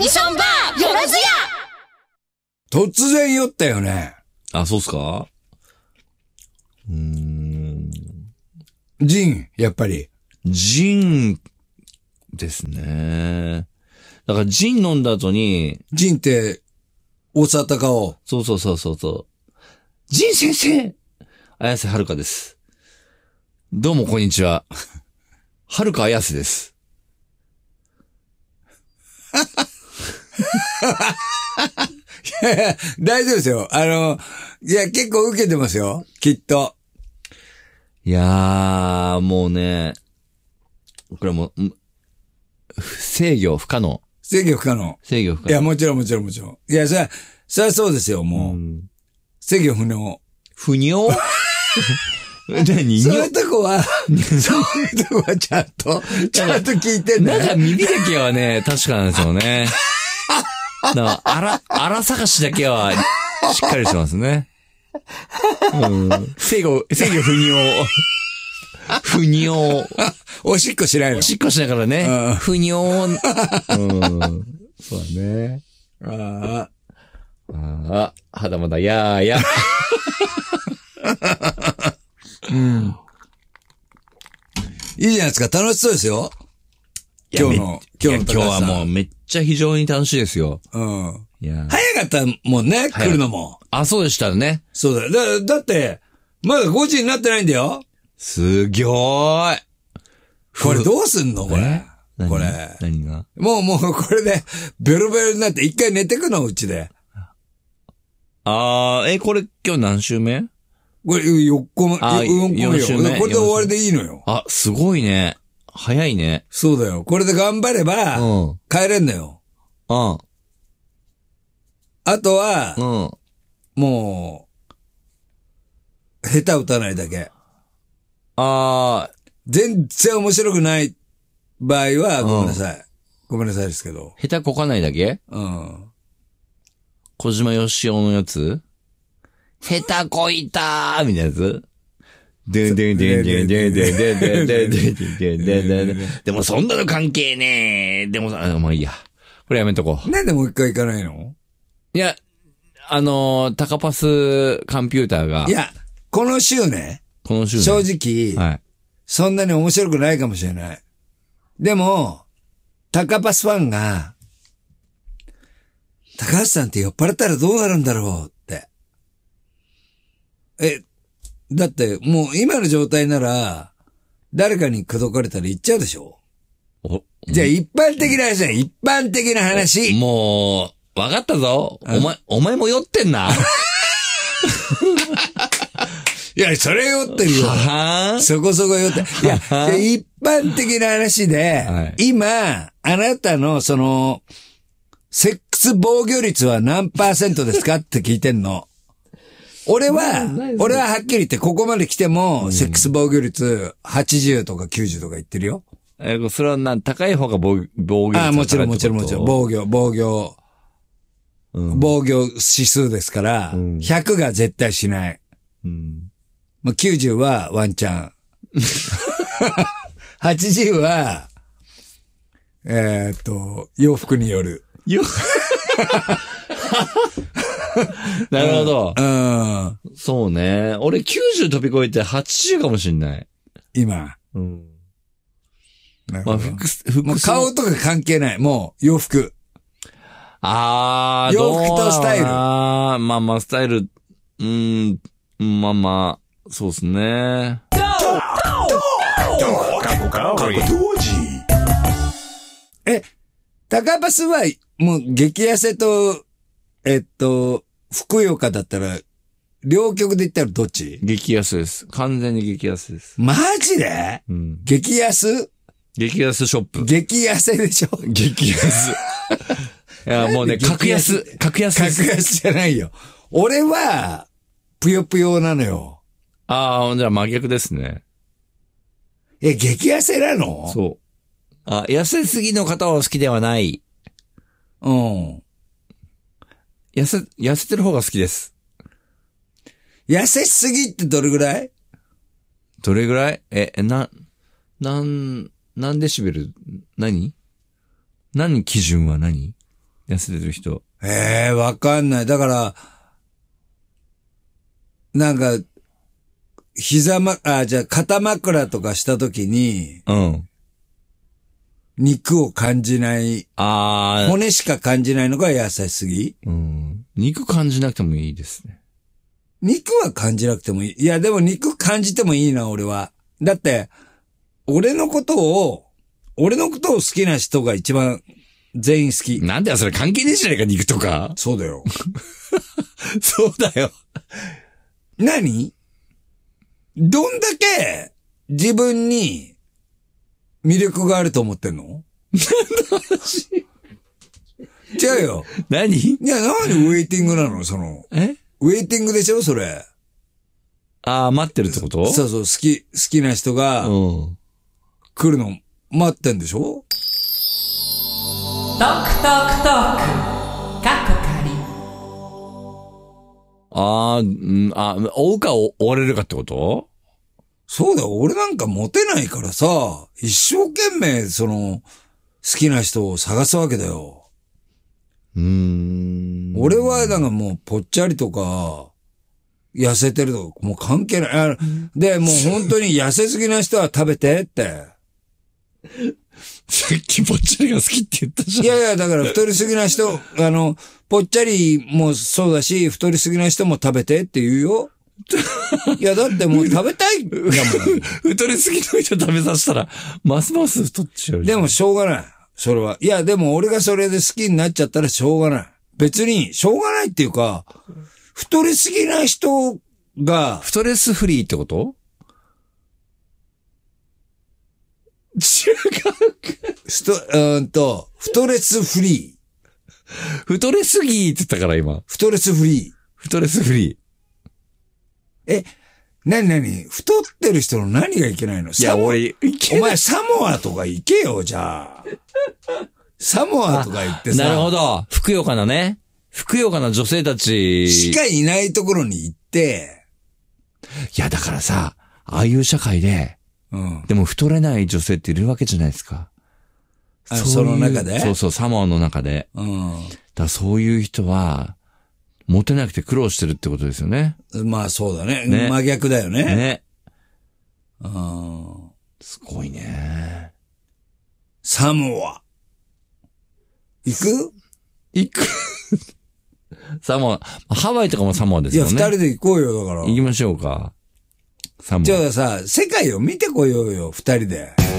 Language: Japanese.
ニソンバーよろずや。 突然酔ったよね。 あ、そうっすか？ ジン、やっぱり。 ジンですね。だからジン飲んだ後に、 ジンって、大沢たかお。 そう。ジン先生綾瀬はるかです。どうもこんにちは。はるか綾瀬です。 いやいや、大丈夫ですよ。いや、結構受けてますよ。きっと。 いやー、もうね、これもう、制御不可能。 制御不可能。 制御不可能。 いや、もちろん。いや、それはそうですよ、もう。制御不能。 不尿何そういうとこはちゃんと聞いてんだよ。 なんか耳だけはね、確かなんですよね。だから、荒探しだけは、しっかりしてますね。制御不尿。不尿。 おしっこしないの。 おしっこしながらね。不尿。そうだね。はだまだやーや。 いいじゃないですか。楽しそうですよ。今日はもうめっちゃ非常に楽しいですよ。いや。 早かったもんね、来るのも。 あ、そうでしたね。 そうだよ。だって、まだ5時になってないんだよ。 すぎょーい。 これどうすんのこれ。これ。 何がもうこれで、ベロベロになって一回寝てくの、うちで。 これ今日何週目？ これ4個目。 4週目。 これで終わりでいいのよ。 あ、すごいね。早いね。 そうだよ。これで頑張れば、帰れんのよ。あとは、もう、下手打たないだけ。全然面白くない場合は、ごめんなさい。ごめんなさいですけど。 下手こかないだけ？小島よしおのやつ？下手こいたーみたいなやつ？でもそんなの関係ねー。でもまあいいや。これやめとこう。 なんでもう一回行かないの？ いや、タカパスコンピューターが。 いや、この週ね。正直、そんなに面白くないかもしれない。でも、タカパスファンが、高橋さんって酔っ払ったらどうなるんだろうって。だってもう今の状態なら、誰かに口説かれたら言っちゃうでしょ？じゃあ一般的な話だよ。一般的な話。 もう、わかったぞ。お前も酔ってんな。 いや、それ酔ってるよ。そこそこ酔って。いや、一般的な話で、今、あなたのセックス防御率は何%ですかって聞いてんの。俺ははっきり言ってここまで来ても、セックス防御率80とか90とか言ってるよ。 それは高い方が防御率。 もちろん。防御指数ですから、100が絶対しない。90はワンチャン。80は、洋服による。 なるほど。そうね。俺90飛び越えて80かもしんない。 今。まあ、顔とか関係ない。もう、洋服。洋服とスタイル。 まあ、スタイル、まあ、そうですね。 高パスは、もう、激痩せと、ふくよかだったら、両極で言ったらどっち？ 激痩せです。完全に激痩せです。 マジで？激痩激痩ショップ。 激痩せでしょ？ 激痩いや、もうね、格安じゃないよ。俺は、ぷよぷよなのよ。 じゃあ真逆ですね。 激痩せなの？ そう。痩せすぎの方は好きではない。痩せてる方が好きです。 痩せすぎってどれぐらい？ 何デシベル？何基準は何？ 痩せてる人。 わかんない。だから、なんか、じゃあ肩枕とかしたときに、 うん。 肉を感じない。 ああ。 骨しか感じないのが優しすぎ？ うん。肉感じなくてもいいですね。 肉は感じなくてもいい。いや、でも肉感じてもいいな、俺は。だって、俺のことを好きな人が一番全員好き。 なんだよ、それ関係ねえじゃないか、肉とか。 そうだよ。 そうだよ。 何？どんだけ自分に魅力があると思ってんの？違うよ。 何？ いや、何ウェイティングなの？ウェイティングでしょそれ。 ああ、待ってるってこと？ そうそう、好きな人が、来るの待ってんでしょ？ トクトクトーク、かっこかり。 追うか追われるかってこと？ そうだよ、俺なんかモテないからさ、一生懸命好きな人を探すわけだよ。俺はなんかもうぽっちゃりとか、痩せてるとか、もう関係ない。で、もう本当に痩せすぎな人は食べてって。 さっきぽっちゃりが好きって言ったじゃん。 いや、だから太りすぎな人、ぽっちゃりもそうだし、太りすぎな人も食べてって言うよ。いや、だってもう食べたいんだもん。 太りすぎの人食べさせたら、ますます太っちゃう。 でもしょうがない。それは。いや、でも俺がそれで好きになっちゃったらしょうがない。別に、しょうがないっていうか、太りすぎな人が、 ストレスフリーってこと？違うか。 太レスフリー。太れすぎって言ったから今。 太レスフリー。 太レスフリー。何太ってる人の何がいけないの？ いや、俺、 お前サモアとか行けよ、じゃあ。サモアとか行ってさ。 なるほど。ふくよかな女性たち。 しかいないところに行って。 いや、だからさ、ああいう社会で、でも太れない女性っているわけじゃないですか。 その中で？ そう、サモアの中で。だからそういう人は、モテなくて苦労してるってことですよね。 まあそうだね。真逆だよね。 ね。すごいね。 サモア。行くサモア。ハワイとかもサモアですよね。 いや、二人で行こうよ、だから。 行きましょうか。サモア。 じゃあさ、世界を見てこようよ、二人で。